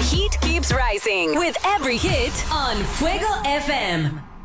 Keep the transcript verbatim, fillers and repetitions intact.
heat keeps rising with every hit on Fuego F M.